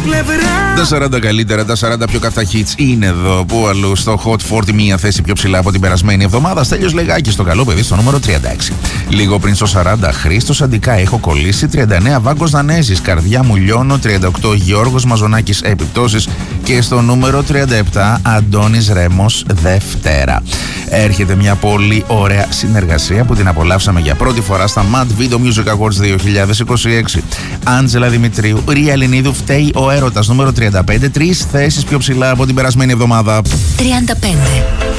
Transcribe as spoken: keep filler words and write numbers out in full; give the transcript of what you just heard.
πλευρά. Τα σαράντα καλύτερα, τα σαράντα πιο καυτά hits είναι εδώ. Πού αλλού στο Hot σαράντα, μία θέση πιο ψηλά από την περασμένη εβδομάδα. Στέλιος Λεγάκης στο καλό παιδί στο νούμερο τριάντα έξι. Λίγο πριν στο σαράντα, Χρήστος Αντικά, έχω κολλήσει. τριάντα εννέα, Βάγκος Δανέζης, καρδιά μου λιώνω. τριάντα οκτώ, Γιώργος Μαζονάκης, επιπτώσεις. Και στο νούμερο τριάντα επτά, Αντώνης Ρέμος, Δευτέρα. Έρχεται μια πολύ ωραία συνεργασία που την απολαύσαμε για πρώτη φορά στα Mad Video Music Awards δύο χιλιάδες είκοσι έξι. Άντζελα Δημητρίου, Ρία Ελληνίδου, Φταίει ο έρωτας, νούμερο τριάντα πέντε, τρεις θέσεις πιο ψηλά από την περασμένη εβδομάδα. τριάντα πέντε.